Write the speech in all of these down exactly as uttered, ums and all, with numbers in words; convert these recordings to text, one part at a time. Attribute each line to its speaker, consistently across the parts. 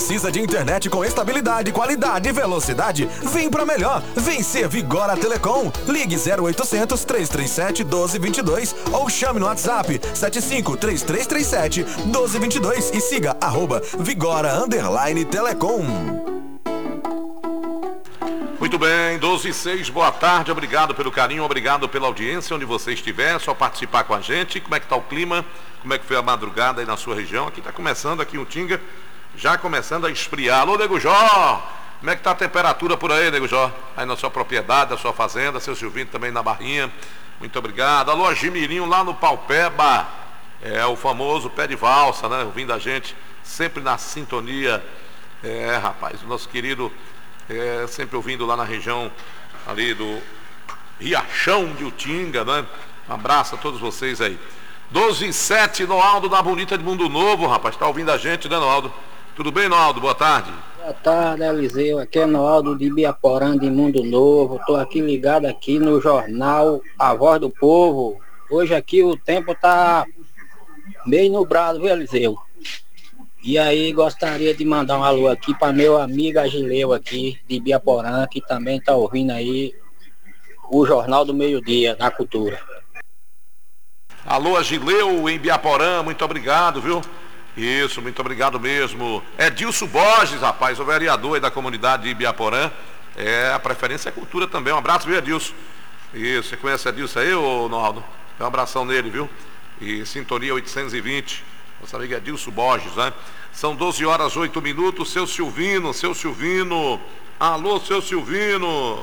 Speaker 1: Precisa de internet com estabilidade, qualidade e velocidade? Vem pra melhor. Vem ser Vigora Telecom. Ligue zero oitocentos, três três sete, um dois dois dois ou chame no WhatsApp sete cinco três três três sete, um dois dois dois e siga arroba Vigora Underline Telecom.
Speaker 2: Muito bem, doze e seis, boa tarde, obrigado pelo carinho, obrigado pela audiência, onde você estiver, é só participar com a gente. Como é que está o clima, como é que foi a madrugada aí na sua região? Aqui está começando, aqui em Utinga, já começando a esfriar. Alô, Nego Jó, como é que está a temperatura por aí, Nego Jó? Aí na sua propriedade, na sua fazenda, seu Silvinho também na Barrinha, muito obrigado. Alô, Gimirinho lá no Paupeba, é o famoso pé de valsa, né, ouvindo a gente, sempre na sintonia. É, rapaz, o nosso querido... É, sempre ouvindo lá na região ali do Riachão de Utinga, né? Um abraço a todos vocês aí. doze e sete, Noaldo da Bonita de Mundo Novo, rapaz, tá ouvindo a gente, né, Noaldo? Tudo bem, Noaldo? Boa tarde.
Speaker 3: Boa tarde, Eliseu. Aqui é Noaldo de Ibiaporã de Mundo Novo. Tô aqui ligado aqui no jornal A Voz do Povo. Hoje aqui o tempo tá meio nublado, viu, Eliseu? E aí gostaria de mandar um alô aqui para meu amigo Agileu aqui de Ibiaporã, que também está ouvindo aí o Jornal do Meio-Dia, na Cultura.
Speaker 2: Alô, Agileu em Ibiaporã, muito obrigado, viu? Isso, muito obrigado mesmo. É Dilson Borges, rapaz, o vereador aí da comunidade de Ibiaporã. É, a preferência é cultura também. Um abraço, viu, Edilson? Isso, você conhece Edilson aí, ô Ronaldo? Dá um abração nele, viu? E Sintonia oitocentos e vinte. Nosso amigo Edilson Borges, né? São doze horas, oito minutos. Seu Silvino, seu Silvino. Alô, seu Silvino.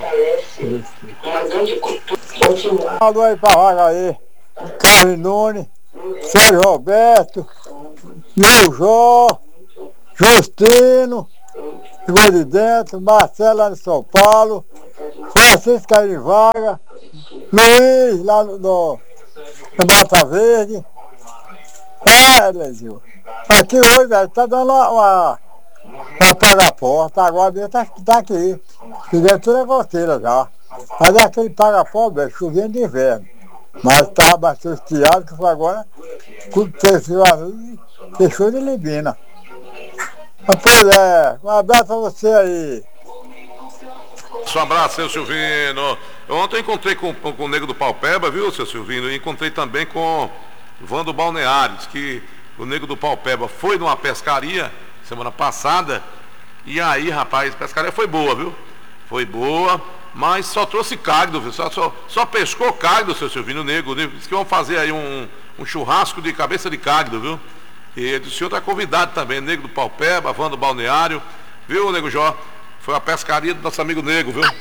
Speaker 4: Alô aí pra vaga aí. Carlos Nunes, Sérgio Roberto, Nil Jó, Justino, Igual de Dentro, Marcelo lá de São Paulo, Francisco aí de Vaga, Luiz lá no, no, no Mata Verde. É, Brasil. Aqui hoje, velho, tá dando uma, uma, uma paga-porta, agora mesmo tá, tá aqui. Que dentro tudo é goteira já. Mas é aquele paga-pó, velho, chovendo de inverno. Mas tava bastante estiado, que foi agora, fechou a luz, fechou de libina. Mas, pois é, um abraço pra você aí.
Speaker 2: Um abraço, seu Silvino. Ontem eu encontrei com, com o Nego do Paupeba, viu, seu Silvino? E encontrei também com Vando Balneares, que o Nego do Paupeba foi numa pescaria semana passada, e aí, rapaz, a pescaria foi boa, viu? Foi boa, mas só trouxe cágado, viu? Só, só, só pescou cágado, seu Silvino Nego. Diz que vão fazer aí um, um churrasco de cabeça de cágado, viu? E o senhor está convidado também, Nego do Paupeba, Vando Balneário, viu, Nego Jó? Foi a pescaria do nosso amigo Nego, viu?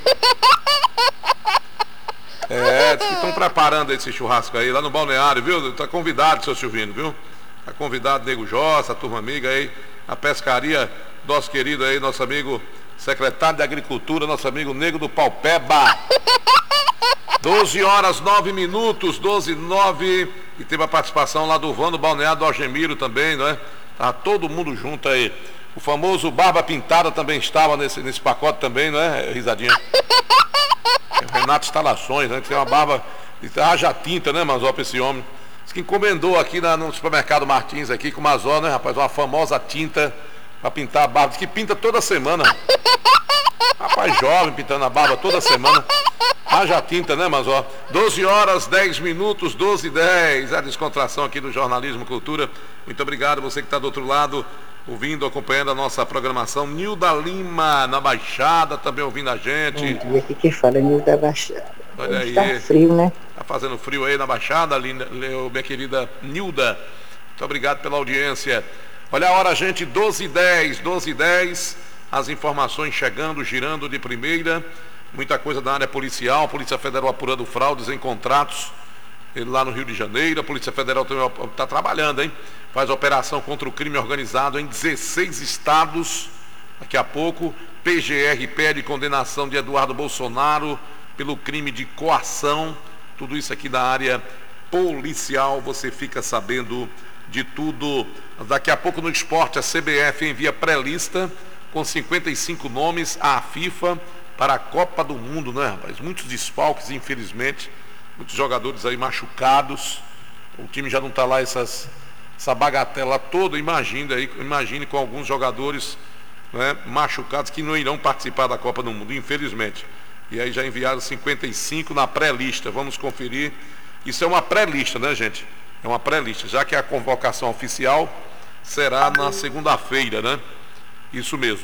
Speaker 2: É, diz que estão preparando esse churrasco aí lá no balneário, viu? Está convidado, seu Silvino, viu? Está convidado, Nego Jó, essa turma amiga aí, a pescaria, nosso querido aí, nosso amigo secretário de Agricultura, nosso amigo Nego do Paupeba. doze horas, nove minutos, doze e nove, e teve a participação lá do Vando Balneário do Algemiro também, não é? Tá todo mundo junto aí. O famoso Barba Pintada também estava nesse, nesse pacote também, não é, Risadinha? Renato Instalações, né? Que tem uma barba, haja tinta, né, Mazó, pra esse homem. Diz que encomendou aqui na, no supermercado Martins, aqui com o Mazó, né, rapaz? Uma famosa tinta pra pintar a barba. Diz que pinta toda semana. Rapaz jovem pintando a barba toda semana. Haja tinta, né, Mazó? doze horas, dez minutos, doze e dez. A descontração aqui do Jornalismo Cultura. Muito obrigado, você que está do outro lado, ouvindo, acompanhando a nossa programação. Nilda Lima, na Baixada, também ouvindo a gente.
Speaker 5: Bom dia, aqui quem fala é Nilda Baixada.
Speaker 2: Olha aí.
Speaker 5: Tá frio, né?
Speaker 2: Tá fazendo frio aí na Baixada, linda, minha querida Nilda. Muito obrigado pela audiência. Olha a hora, gente, doze e dez, doze e dez. As informações chegando, girando de primeira. Muita coisa da área policial. Polícia Federal apurando fraudes em contratos lá no Rio de Janeiro. A Polícia Federal está trabalhando, hein? Faz operação contra o crime organizado em dezesseis estados. Daqui a pouco, P G R pede condenação de Eduardo Bolsonaro pelo crime de coação. Tudo isso aqui da área policial, você fica sabendo de tudo. Daqui a pouco no esporte, a C B F envia pré-lista com cinquenta e cinco nomes à FIFA para a Copa do Mundo, né, rapaz? Muitos desfalques, infelizmente. Muitos jogadores aí machucados. O time já não está lá essas, essa bagatela toda. Imagine aí, imagine com alguns jogadores né, machucados que não irão participar da Copa do Mundo, infelizmente. E aí já enviaram cinquenta e cinco na pré-lista. Vamos conferir. Isso é uma pré-lista, né, gente? É uma pré-lista, já que a convocação oficial será na segunda-feira, né? Isso mesmo.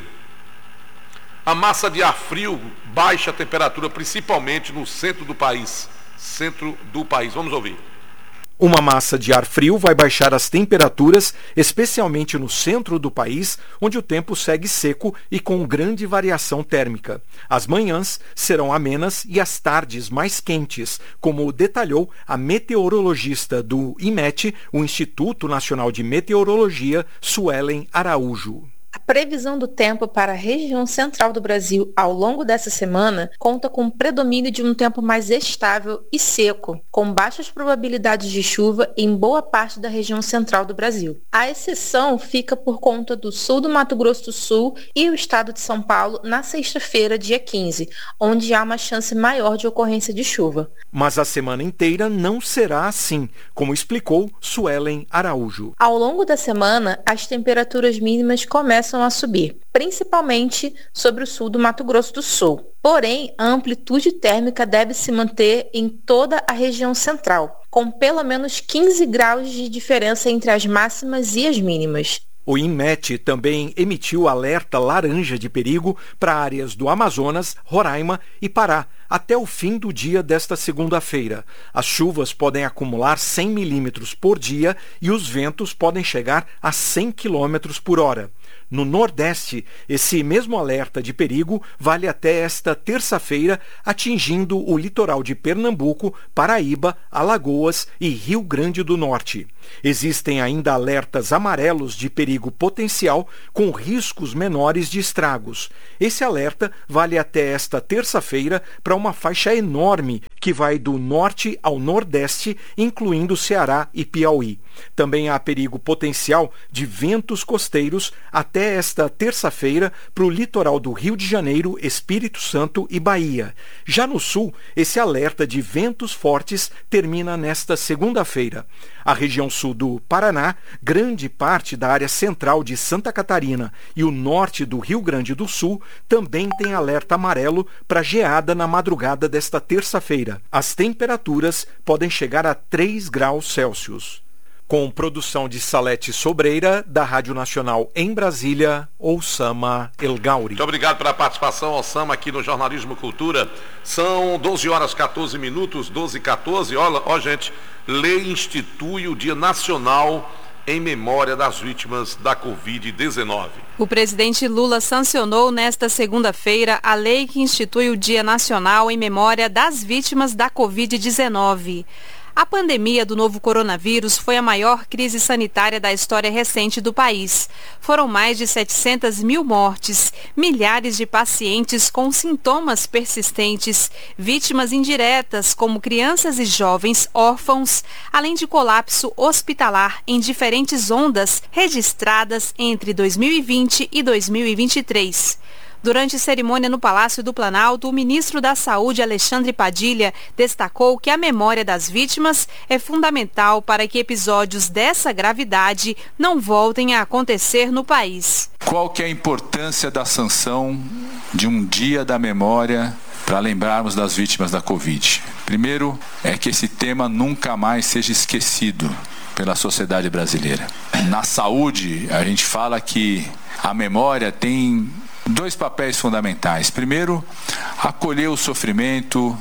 Speaker 2: A massa de ar frio baixa a temperatura, principalmente no centro do país. Centro do país. Vamos ouvir.
Speaker 6: Uma massa de ar frio vai baixar as temperaturas, especialmente no centro do país, onde o tempo segue seco e com grande variação térmica. As manhãs serão amenas e as tardes mais quentes, como detalhou a meteorologista do I M E T, o Instituto Nacional de Meteorologia, Suelen Araújo.
Speaker 7: A previsão do tempo para a região central do Brasil ao longo dessa semana conta com o predomínio de um tempo mais estável e seco, com baixas probabilidades de chuva em boa parte da região central do Brasil. A exceção fica por conta do sul do Mato Grosso do Sul e o estado de São Paulo na sexta-feira, dia quinze, onde há uma chance maior de ocorrência de chuva.
Speaker 6: Mas a semana inteira não será assim, como explicou Suelen Araújo.
Speaker 7: Ao longo da semana, as temperaturas mínimas começam a subir, principalmente sobre o sul do Mato Grosso do Sul. Porém, a amplitude térmica deve se manter em toda a região central, com pelo menos quinze graus de diferença entre as máximas e as mínimas.
Speaker 6: O I M E T também emitiu alerta laranja de perigo para áreas do Amazonas, Roraima e Pará, até o fim do dia desta segunda-feira. As chuvas podem acumular cem milímetros por dia e os ventos podem chegar a cem quilômetros por hora. No Nordeste, esse mesmo alerta de perigo vale até esta terça-feira, atingindo o litoral de Pernambuco, Paraíba, Alagoas e Rio Grande do Norte. Existem ainda alertas amarelos de perigo potencial com riscos menores de estragos. Esse alerta vale até esta terça-feira para uma faixa enorme que vai do norte ao nordeste, incluindo Ceará e Piauí. Também há perigo potencial de ventos costeiros até esta terça-feira para o litoral do Rio de Janeiro, Espírito Santo e Bahia. Já no sul, esse alerta de ventos fortes termina nesta segunda-feira. A região sul do Paraná, grande parte da área central de Santa Catarina e o norte do Rio Grande do Sul também tem alerta amarelo para geada na madrugada desta terça-feira. As temperaturas podem chegar a três graus Celsius. Com produção de Salete Sobreira, da Rádio Nacional em Brasília, Oussama El Gauri.
Speaker 2: Muito obrigado pela participação, Oussama, aqui no Jornalismo Cultura. São doze horas e quatorze minutos, doze e quatorze. Ó, ó, gente, lei institui o Dia Nacional em memória das vítimas da covid dezenove.
Speaker 8: O presidente Lula sancionou nesta segunda-feira a lei que institui o Dia Nacional em memória das vítimas da covid dezenove. A pandemia do novo coronavírus foi a maior crise sanitária da história recente do país. Foram mais de setecentas mil mortes, milhares de pacientes com sintomas persistentes, vítimas indiretas como crianças e jovens órfãos, além de colapso hospitalar em diferentes ondas registradas entre dois mil e vinte e dois mil e vinte e três. Durante cerimônia no Palácio do Planalto, o ministro da Saúde, Alexandre Padilha, destacou que a memória das vítimas é fundamental para que episódios dessa gravidade não voltem a acontecer no país.
Speaker 9: Qual que é a importância da sanção de um dia da memória para lembrarmos das vítimas da Covid? Primeiro, é que esse tema nunca mais seja esquecido pela sociedade brasileira. Na saúde, a gente fala que a memória tem dois papéis fundamentais. Primeiro, acolher o sofrimento,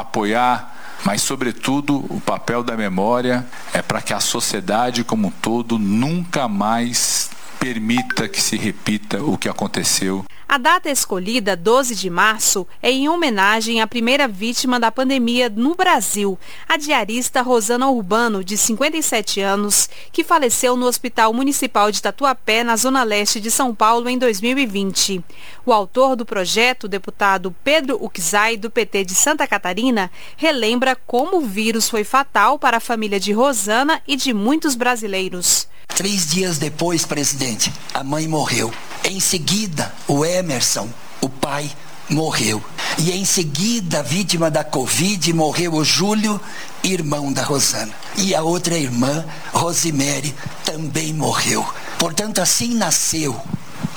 Speaker 9: apoiar, mas, sobretudo, o papel da memória é para que a sociedade como um todo nunca mais permita que se repita o que aconteceu.
Speaker 8: A data escolhida, doze de março, é em homenagem à primeira vítima da pandemia no Brasil, a diarista Rosana Urbano, de cinquenta e sete anos, que faleceu no Hospital Municipal de Tatuapé, na Zona Leste de São Paulo, em dois mil e vinte. O autor do projeto, o deputado Pedro Uczai, do P T de Santa Catarina, relembra como o vírus foi fatal para a família de Rosana e de muitos brasileiros.
Speaker 10: Três dias depois, presidente, a mãe morreu. Em seguida, o Emerson, o pai, morreu. E em seguida, vítima da Covid, morreu o Júlio, irmão da Rosana. E a outra irmã, Rosimere, também morreu. Portanto, assim nasceu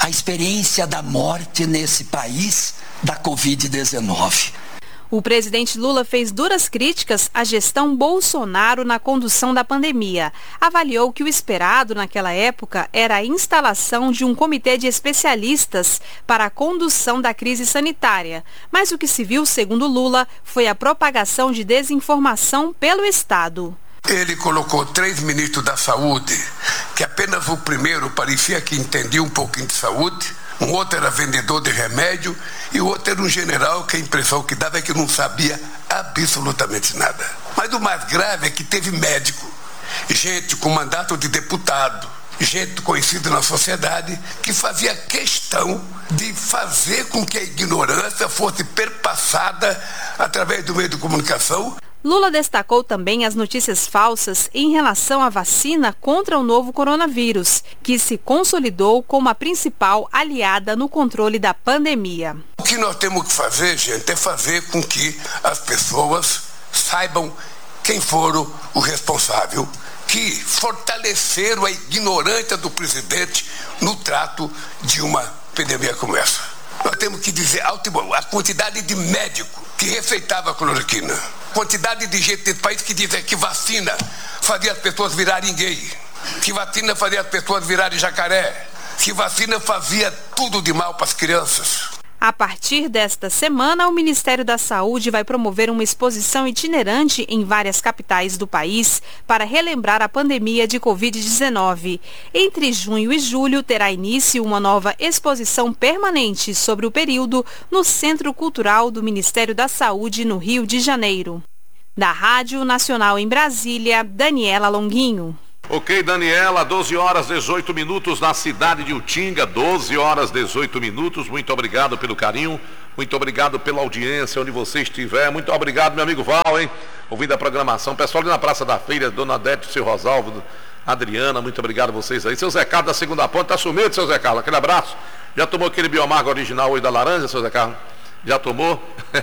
Speaker 10: a experiência da morte nesse país da covid dezenove.
Speaker 8: O presidente Lula fez duras críticas à gestão Bolsonaro na condução da pandemia. Avaliou que o esperado naquela época era a instalação de um comitê de especialistas para a condução da crise sanitária. Mas o que se viu, segundo Lula, foi a propagação de desinformação pelo Estado.
Speaker 11: Ele colocou três ministros da saúde, que apenas o primeiro parecia que entendia um pouquinho de saúde, um outro era vendedor de remédio e o outro era um general que a impressão que dava é que não sabia absolutamente nada. Mas o mais grave é que teve médico, gente com mandato de deputado, gente conhecida na sociedade que fazia questão de fazer com que a ignorância fosse perpassada através do meio de comunicação.
Speaker 8: Lula destacou também as notícias falsas em relação à vacina contra o novo coronavírus, que se consolidou como a principal aliada no controle da pandemia.
Speaker 11: O que nós temos que fazer, gente, é fazer com que as pessoas saibam quem foram o responsável, que fortaleceram a ignorância do presidente no trato de uma epidemia como essa. Nós temos que dizer a quantidade de médico que receitava cloroquina, quantidade de gente nesse país que dizia que vacina fazia as pessoas virarem gay, que vacina fazia as pessoas virarem jacaré, que vacina fazia tudo de mal para as crianças.
Speaker 8: A partir desta semana, o Ministério da Saúde vai promover uma exposição itinerante em várias capitais do país para relembrar a pandemia de covid dezenove. Entre junho e julho, terá início uma nova exposição permanente sobre o período no Centro Cultural do Ministério da Saúde, no Rio de Janeiro. Da Rádio Nacional em Brasília, Daniela Longuinho.
Speaker 2: Ok, Daniela, doze horas dezoito minutos na cidade de Utinga, doze horas dezoito minutos. Muito obrigado pelo carinho, muito obrigado pela audiência onde você estiver. Muito obrigado, meu amigo Val, hein? Ouvindo a programação. Pessoal ali na Praça da Feira, Dona Dete, seu Rosalvo, Adriana, muito obrigado a vocês aí. Seu Zé Carlos da Segunda Ponte, tá sumido, seu Zé Carlos? Aquele abraço. Já tomou aquele biomargo original hoje da laranja, seu Zé Carlos? Já tomou?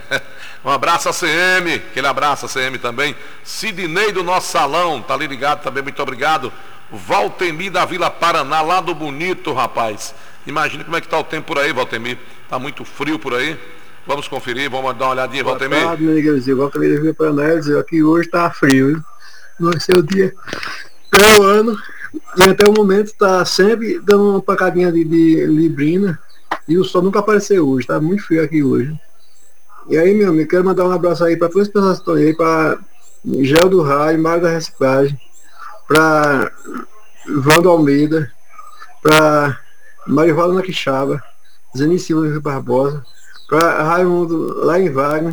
Speaker 2: Um abraço a C M, aquele abraço a C M também. Sidney do nosso salão, tá ali ligado também, muito obrigado. Valtemir da Vila Paraná, lá do Bonito, rapaz. Imagina como é que tá o tempo por aí, Valtemir. Tá muito frio por aí. Vamos conferir, vamos dar uma olhadinha,
Speaker 12: Boa
Speaker 2: Valtemir.
Speaker 12: Tarde, meu amigo, Valtemir da Vila Paraná, dizer, aqui hoje tá frio, viu? No seu dia, é o ano, e até o momento tá sempre dando uma pancadinha de, de librina. E o sol nunca apareceu hoje, tá muito frio aqui hoje. E aí, meu amigo, quero mandar um abraço aí para todas as pessoas que estão aí, para Gel do Raio, Mário da Reciclagem, para Valdo Almeida, para Marivaldo na Quixaba, Zeni Silva do Rio Barbosa, para Raimundo lá em Wagner.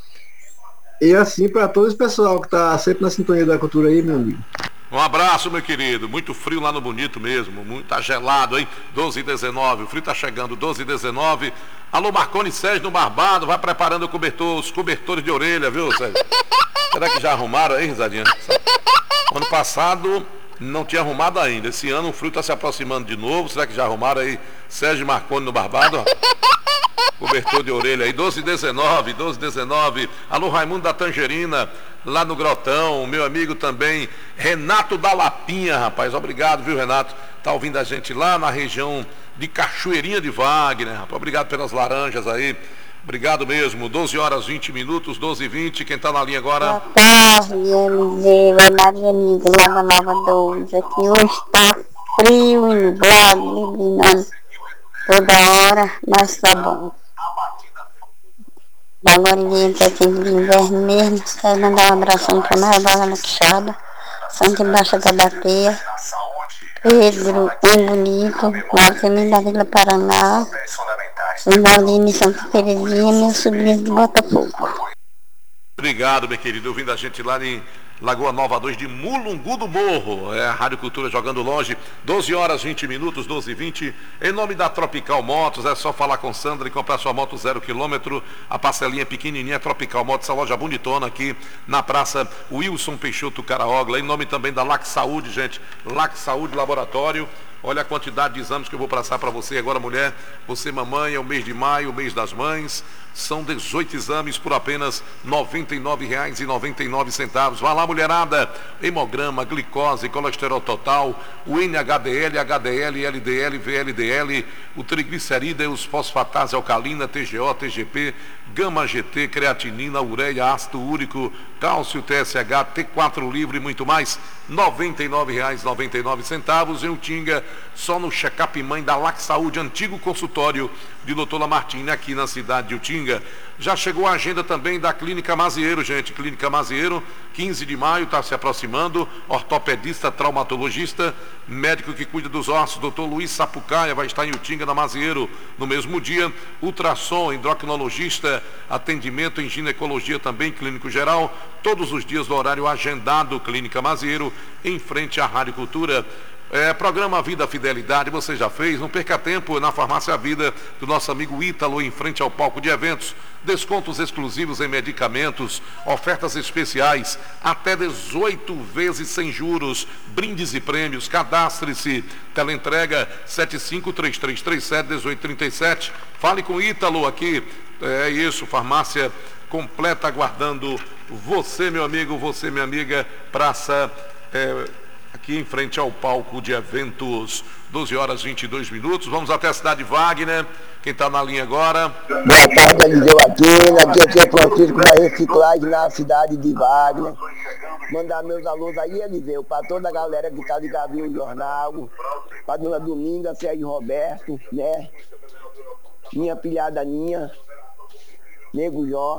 Speaker 12: E assim, para todo esse pessoal que está sempre na sintonia da cultura aí, meu amigo.
Speaker 2: Um abraço, meu querido. Muito frio lá no Bonito mesmo. Muito, tá gelado, hein? doze e dezenove. O frio tá chegando, doze e dezenove. Alô, Marconi Sérgio no Barbado. Vai preparando o cobertor, os cobertores de orelha, viu, Sérgio? Será que já arrumaram aí, risadinha? Ano passado não tinha arrumado ainda. Esse ano o frio tá se aproximando de novo. Será que já arrumaram aí Sérgio Marconi no Barbado? Cobertor de orelha aí, doze e dezenove, doze e dezenove. Alô, Raimundo da Tangerina, lá no Grotão. Meu amigo também, Renato da Lapinha, rapaz. Obrigado, viu, Renato? Tá ouvindo a gente lá na região de Cachoeirinha de Wagner, rapaz. Obrigado pelas laranjas aí. Obrigado mesmo. doze horas vinte minutos, doze e vinte. Quem tá na linha agora?
Speaker 13: Boa tarde, M Z, Maria Amiga, Nova Nova doze. Aqui hoje tá frio, nublado, neblinando toda hora, mas tá bom. Agora ele tá aqui no inverno mesmo. Quero mandar um abração para Maria Bala na Quixaba, Santa Embaixada da Bateia, Pedro, um bonito, Marcelo da Vila Paraná, Sandalina e Santa Terezinha, meu sobrinho de Botafogo.
Speaker 2: Obrigado, meu querido. Ouvindo a gente lá em Lagoa Nova dois de Mulungu do Morro. É a Rádio Cultura jogando longe. doze horas vinte minutos, doze e vinte. Em nome da Tropical Motos, é só falar com Sandra e comprar sua moto zero quilômetro. A parcelinha pequenininha Tropical Motos, essa loja bonitona aqui na Praça Wilson Peixoto Caraogla. Em nome também da Lac Saúde, gente. Lac Saúde Laboratório. Olha a quantidade de exames que eu vou passar para você agora, mulher. Você, mamãe, é o mês de maio, o mês das mães. São dezoito exames por apenas noventa e nove reais e noventa e nove centavos. Vá lá, mulherada. Hemograma, glicose, colesterol total, o N H D L, H D L, L D L, V L D L, o triglicerídeo, os fosfatase alcalina, T G O, T G P, gama G T, creatinina, ureia, ácido úrico, cálcio, T S H, T quatro livre e muito mais. noventa e nove reais e noventa e nove centavos em Utinga, só no check-up mãe da Lac Saúde, antigo consultório de doutora Martini, aqui na cidade de Utinga. Já chegou a agenda também da Clínica Mazieiro, gente. Clínica Mazieiro, quinze de maio, está se aproximando. Ortopedista, traumatologista, médico que cuida dos ossos, doutor Luiz Sapucaia, vai estar em Utinga, na Mazieiro, no mesmo dia. Ultrassom, endocrinologista, atendimento em ginecologia também, clínico geral, todos os dias do horário agendado, Clínica Mazieiro, em frente à Rádio Cultura. É, programa Vida Fidelidade, você já fez, não perca tempo na Farmácia Vida do nosso amigo Ítalo, em frente ao palco de eventos, descontos exclusivos em medicamentos, ofertas especiais, até dezoito vezes sem juros, brindes e prêmios, cadastre-se, teleentrega sete cinco três três três sete um oito três sete, fale com Ítalo aqui, é isso, farmácia completa aguardando você, meu amigo, você, minha amiga, praça... É, aqui em frente ao palco de eventos, doze horas e vinte e dois minutos. Vamos até a cidade de Wagner. Quem está na linha agora?
Speaker 14: Boa tarde, Eliseu Aquino. Aqui é o seu Francisco da reciclagem na cidade de Wagner. Mandar meus alôs aí, Eliseu, para toda a galera que está ligada no jornal, para dona Dominga, Sérgio Roberto, né? Minha pilhada Ninha, Nego Jó.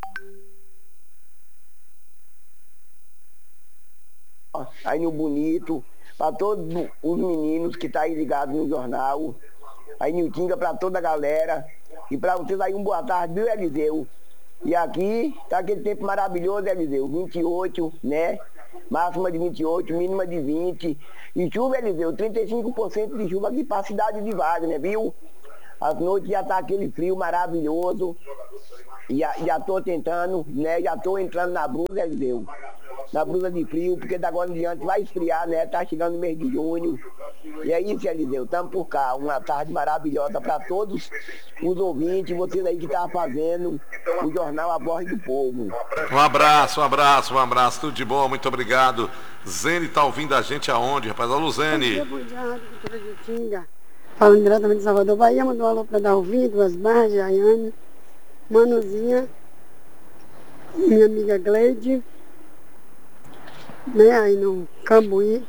Speaker 14: Aí no Bonito, para todos os meninos que estão tá aí ligados no jornal, aí no Utinga, para toda a galera, e para vocês aí um boa tarde, viu, Eliseu? E aqui tá aquele tempo maravilhoso, Eliseu, vinte e oito, né? Máxima de vinte e oito, mínima de vinte, e chuva, Eliseu, trinta e cinco por cento de chuva aqui para a cidade de Wagner, viu? As noites já tá aquele frio maravilhoso, e já, já tô tentando, né? Já tô entrando na blusa, Eliseu. Na blusa de frio, porque da agora em diante vai esfriar, né? Tá chegando o mês de junho. E é isso, Eliseu, estamos por cá. Uma tarde maravilhosa para todos os ouvintes, vocês aí que estão fazendo o jornal A Voz do Povo.
Speaker 2: Um abraço, um abraço, um abraço, tudo de bom, muito obrigado. Zene tá ouvindo a gente aonde, rapaz? Alô, Zene.
Speaker 15: Bom dia, Rádio Cultura de Utinga. Falando diretamente de Salvador, Bahia, mandou um alô para Dalvi, Duas Barras, Jaiane, Manuzinha, minha amiga Gleide, né, aí no Cambuí.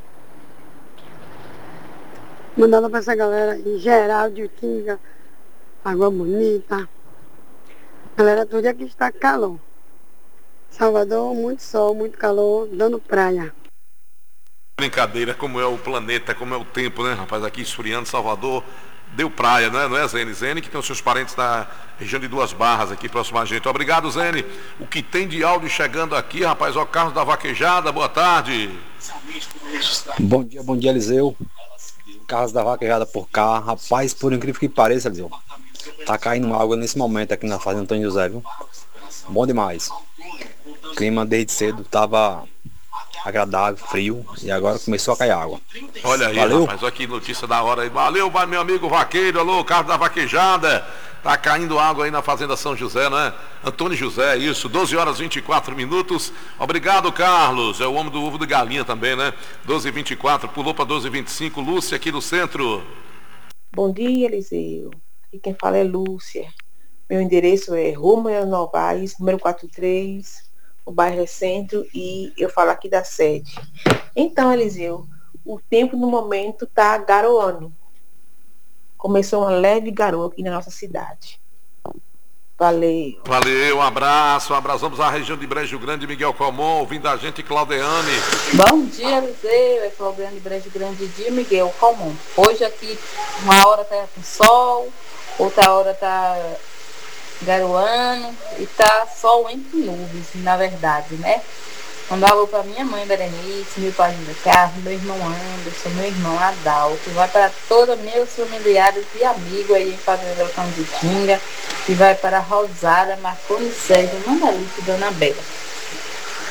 Speaker 15: Mandando para essa galera aí, geral de Utinga, Água Bonita. Galera, tudo aqui está calor. Salvador, muito sol, muito calor, dando praia.
Speaker 2: Brincadeira, como é o planeta, como é o tempo, né, rapaz? Aqui esfriando, Salvador, deu praia, né? Não é, Zene? Zene, que tem os seus parentes na região de Duas Barras, aqui próximo a gente. Obrigado, Zene. O que tem de áudio chegando aqui, rapaz? Ó, Carlos da Vaquejada, boa tarde.
Speaker 16: Bom dia, bom dia, Eliseu. Carlos da Vaquejada por cá. Rapaz, por incrível que pareça, Eliseu, tá caindo água nesse momento aqui na Fazenda Antônio José, viu? Bom demais. O clima desde cedo tava agradável, frio, e agora começou a cair água.
Speaker 2: Olha aí, valeu. Rapaz, olha que notícia da hora aí. Valeu, meu amigo vaqueiro, alô, Carlos da Vaquejada. Tá caindo água aí na Fazenda São José, né? Antônio José, isso, doze horas e vinte e quatro minutos. Obrigado, Carlos. É o homem do ovo de galinha também, né? doze e vinte e quatro, pulou para doze e vinte e cinco. Lúcia, aqui do centro.
Speaker 17: Bom dia, Eliseu. E quem fala é Lúcia. Meu endereço é Rua Novaes, número quarenta e três. O bairro é Centro, e eu falo aqui da sede. Então, Eliseu, o tempo no momento está garoando. Começou uma leve garoa aqui na nossa cidade. Valeu.
Speaker 2: Valeu, um abraço, um abraço. Vamos à região de Brejo Grande, Miguel Comon, ouvindo a gente, Claudeane.
Speaker 18: Bom dia, Eliseu. É Claudeane de Brejo Grande, dia, Miguel Comon. Hoje aqui, uma hora tá com sol, outra hora tá garoando e tá sol entre nuvens, na verdade, né? Mandar alô pra minha mãe Berenice, meu pai José Carlos, meu irmão Anderson, meu irmão Adalto, vai para todos meus familiares e amigos aí em Fazenda São de Utinga, e vai para Rosária, Marconi Sérgio, Mandalice e Dona Bela.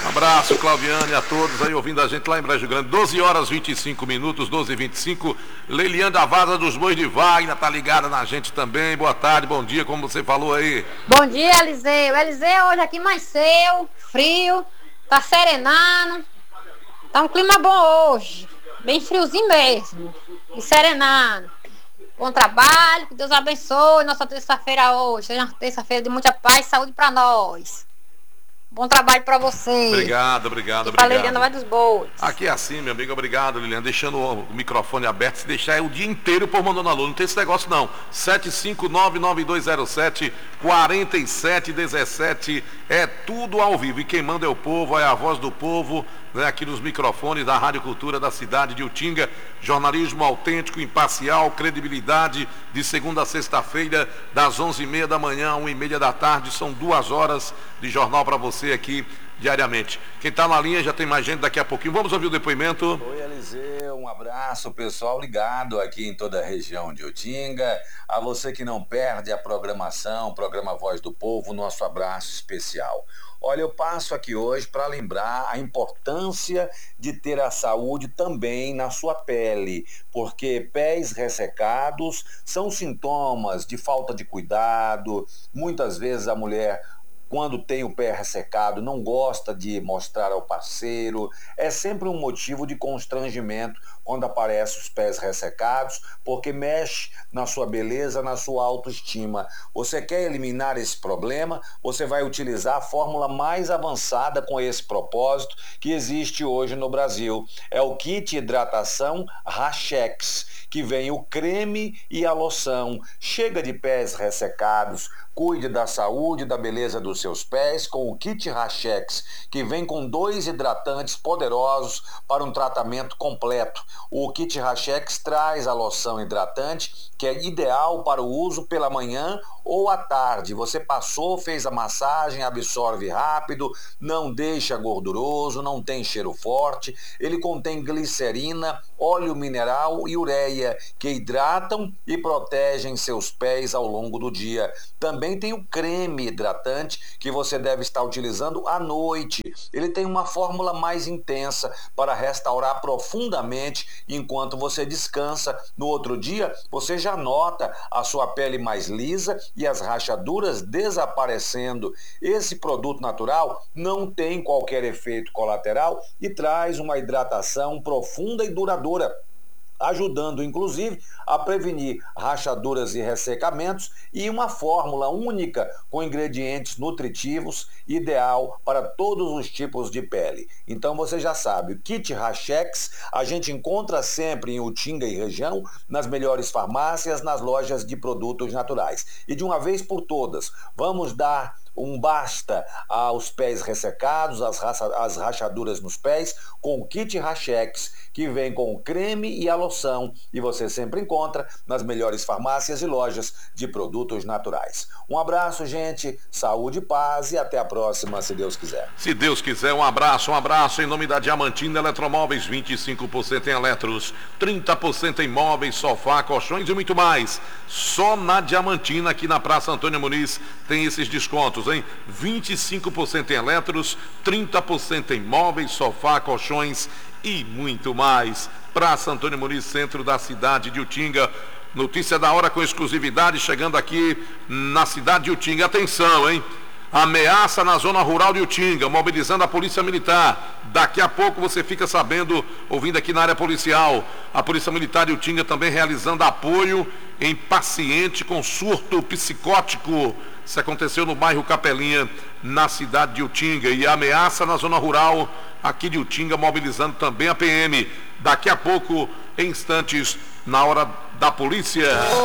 Speaker 2: Um abraço, Claudiane, a todos aí ouvindo a gente lá em Brejo Grande. doze horas e vinte e cinco minutos, doze e vinte e cinco. Leiliane da Vaza dos Bois de Wagner tá ligada na gente também. Boa tarde, bom dia, como você falou aí.
Speaker 19: Bom dia, Eliseu. Eliseu, hoje aqui mais cedo, frio, tá serenando. Tá um clima bom hoje, bem friozinho mesmo, e serenando. Bom trabalho, que Deus abençoe nossa terça-feira hoje. Seja uma terça-feira de muita paz e saúde pra nós. Bom trabalho pra você.
Speaker 2: Obrigado, obrigado,
Speaker 19: e
Speaker 2: obrigado.
Speaker 19: pra Liliana Vai dos Bois.
Speaker 2: Aqui é assim, meu amigo, obrigado, Liliana. Deixando o microfone aberto, se deixar é o dia inteiro por mandando alô. Não tem esse negócio não. sete cinco nove nove dois zero sete quatro sete um sete é tudo ao vivo. E quem manda é o povo, é a voz do povo, né, aqui nos microfones da Rádio Cultura da cidade de Utinga. Jornalismo autêntico, imparcial, credibilidade, de segunda a sexta-feira, das onze e meia da manhã a uma e meia da tarde. São duas horas de jornal para você aqui diariamente. Quem está na linha já tem mais gente daqui a pouquinho. Vamos ouvir o depoimento.
Speaker 20: Oi, Eliseu, um abraço, pessoal ligado aqui em toda a região de Utinga. A você que não perde a programação, programa Voz do Povo, nosso abraço especial. Olha, eu passo aqui hoje para lembrar a importância de ter a saúde também na sua pele, porque pés ressecados são sintomas de falta de cuidado. Muitas vezes a mulher, quando tem o pé ressecado, não gosta de mostrar ao parceiro. É sempre um motivo de constrangimento quando aparecem os pés ressecados, porque mexe na sua beleza, na sua autoestima. Você quer eliminar esse problema? Você vai utilizar a fórmula mais avançada com esse propósito que existe hoje no Brasil. É o kit hidratação Rachex, que vem o creme e a loção. Chega de pés ressecados. Cuide da saúde e da beleza dos seus pés com o kit Rachex, que vem com dois hidratantes poderosos para um tratamento completo. O kit Rachex traz a loção hidratante, que é ideal para o uso pela manhã ou à tarde. Você passou, fez a massagem, absorve rápido, não deixa gorduroso, não tem cheiro forte. Ele contém glicerina, óleo mineral e ureia, que hidratam e protegem seus pés ao longo do dia. Também tem o creme hidratante, que você deve estar utilizando à noite. Ele tem uma fórmula mais intensa para restaurar profundamente enquanto você descansa. No outro dia, você já nota a sua pele mais lisa e as rachaduras desaparecendo. Esse produto natural não tem qualquer efeito colateral e traz uma hidratação profunda e duradoura, ajudando inclusive a prevenir rachaduras e ressecamentos, e uma fórmula única com ingredientes nutritivos, ideal para todos os tipos de pele. Então você já sabe, o kit Rachex a gente encontra sempre em Utinga e região, nas melhores farmácias, nas lojas de produtos naturais. E de uma vez por todas, vamos dar um basta aos pés ressecados, às, raça, às rachaduras nos pés, com o kit Rachex, que vem com o creme e a loção, e você sempre encontra nas melhores farmácias e lojas de produtos naturais. Um abraço, gente, saúde e paz, e até a próxima, se Deus quiser.
Speaker 2: Se Deus quiser, um abraço, um abraço em nome da Diamantina Eletromóveis, vinte e cinco por cento em eletros, trinta por cento em móveis, sofá, colchões e muito mais. Só na Diamantina, aqui na Praça Antônio Muniz, tem esses descontos, hein? vinte e cinco por cento em eletros, trinta por cento em móveis, sofá, colchões e muito mais. Praça Antônio Muniz, centro da cidade de Utinga. Notícia da hora com exclusividade chegando aqui na cidade de Utinga. Atenção, hein? Ameaça na zona rural de Utinga, mobilizando a Polícia Militar. Daqui a pouco você fica sabendo, ouvindo aqui na área policial. A Polícia Militar de Utinga também realizando apoio em paciente com surto psicótico. Isso aconteceu no bairro Capelinha, na cidade de Utinga. E ameaça na zona rural aqui de Utinga, mobilizando também a P M. Daqui a pouco, em instantes, na hora da polícia.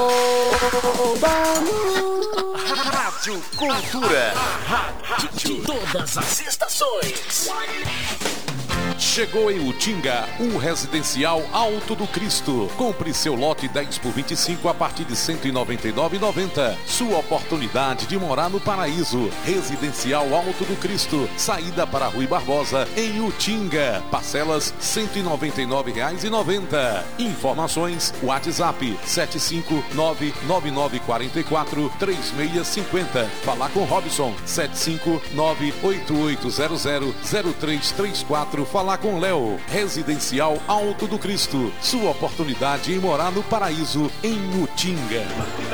Speaker 21: Rádio Cultura. Rádio de todas as estações.
Speaker 1: Chegou em Utinga o Residencial Alto do Cristo. Compre seu lote dez por vinte e cinco a partir de cento e noventa e nove reais e noventa centavos. Sua oportunidade de morar no paraíso. Residencial Alto do Cristo. Saída para Rui Barbosa, em Utinga. Parcelas cento e noventa e nove reais e noventa centavos. Informações WhatsApp sete cinco nove nove nove quatro quatro três seis cinco zero. Falar com Robson sete cinco nove oito oito zero zero zero três três quatro. Falar com Léo. Residencial Alto do Cristo. Sua oportunidade em morar no paraíso, em Utinga.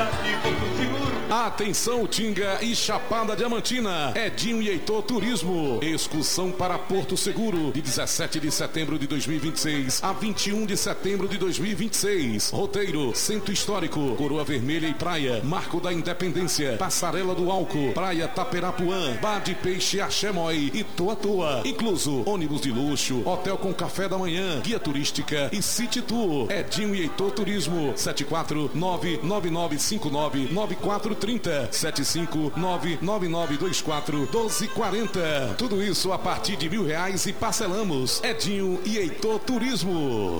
Speaker 1: Atenção, Utinga e Chapada Diamantina. Edinho e Heitor Turismo. Excursão para Porto Seguro, de dezessete de setembro de dois mil e vinte e seis a vinte e um de setembro de dois mil e vinte e seis. Roteiro: Centro Histórico, Coroa Vermelha e Praia, Marco da Independência, Passarela do Álcool, Praia Taperapuã, Bar de Peixe Axemói e Toa Toa. Incluso ônibus de luxo, hotel com café da manhã, guia turística e City Tour. Edinho e Heitor Turismo. sete quatro nove nove nove cinco nove nove quatro três zero sete cinco nove nove nove dois quatro um dois quatro zero. Tudo isso a partir de mil reais e parcelamos. Edinho e Heitor Turismo.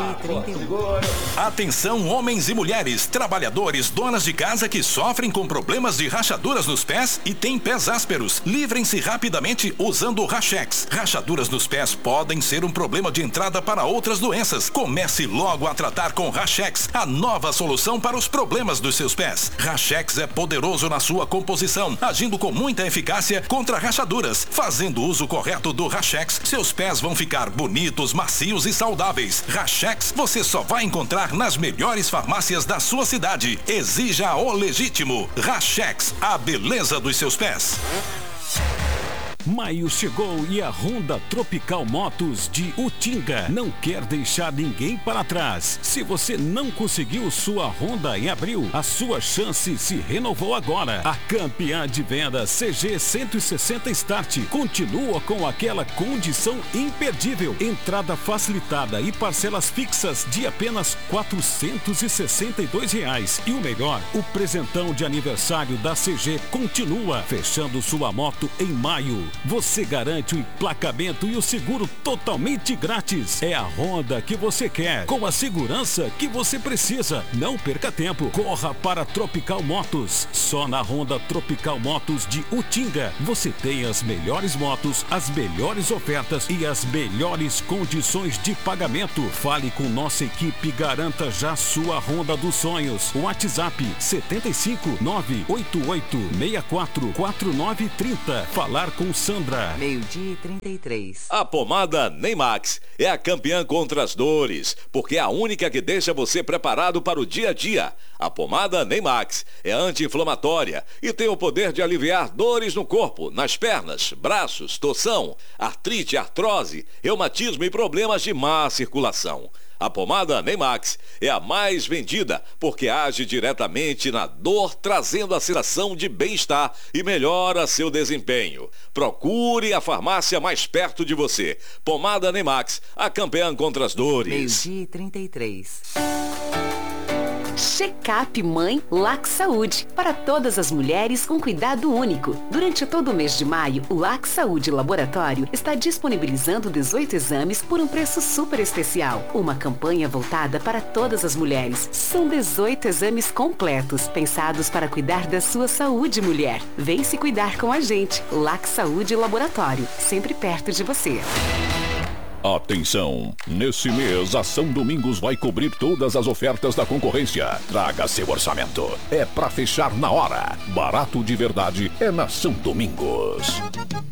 Speaker 22: Atenção, homens e mulheres, trabalhadores, donas de casa que sofrem com problemas de rachaduras nos pés e têm pés ásperos. Livrem-se rapidamente usando o Rachex. Rachaduras nos pés podem ser um problema de entrada para outras doenças. Comece logo a tratar com Rachex, a nova solução para os problemas dos seus pés. Rachex é poderoso na sua composição, agindo com muita eficácia contra rachaduras. Fazendo uso correto do Rachex, seus pés vão ficar bonitos, macios e saudáveis. Rachex você só vai encontrar nas melhores farmácias da sua cidade. Exija o legítimo. Rachex, a beleza dos seus pés.
Speaker 23: Maio chegou e a Honda Tropical Motos de Utinga não quer deixar ninguém para trás. Se você não conseguiu sua Honda em abril, a sua chance se renovou agora. A campeã de venda C G cento e sessenta Start continua com aquela condição imperdível. Entrada facilitada e parcelas fixas de apenas quatrocentos e sessenta e dois reais. E o melhor, o presentão de aniversário da C G continua. Fechando sua moto em maio, você garante o emplacamento e o seguro totalmente grátis. É a Honda que você quer, com a segurança que você precisa. Não perca tempo, corra para Tropical Motos. Só na Honda Tropical Motos de Utinga você tem as melhores motos, as melhores ofertas e as melhores condições de pagamento. Fale com nossa equipe e garanta já sua Honda dos sonhos. WhatsApp sete cinco nove oito oito seis quatro quatro nove três zero. Falar com Sandra.
Speaker 24: Meio-dia e trinta e três.
Speaker 1: A pomada Neymax é a campeã contra as dores, porque é a única que deixa você preparado para o dia a dia. A pomada Neymax é anti-inflamatória e tem o poder de aliviar dores no corpo, nas pernas, braços, torção, artrite, artrose, reumatismo e problemas de má circulação. A pomada Neymax é a mais vendida porque age diretamente na dor, trazendo a sensação de bem-estar e melhora seu desempenho. Procure a farmácia mais perto de você. Pomada Neymax, a campeã contra as dores.
Speaker 24: Meio-dia e trinta e três.
Speaker 25: Check-up Mãe Lac Saúde, para todas as mulheres com cuidado único. Durante todo o mês de maio, o Lac Saúde Laboratório está disponibilizando dezoito exames por um preço super especial. Uma campanha voltada para todas as mulheres. São dezoito exames completos, pensados para cuidar da sua saúde, mulher. Vem se cuidar com a gente. Lac Saúde Laboratório, sempre perto de você.
Speaker 26: Atenção! Nesse mês, a São Domingos vai cobrir todas as ofertas da concorrência. Traga seu orçamento. É pra fechar na hora. Barato de verdade é na São Domingos.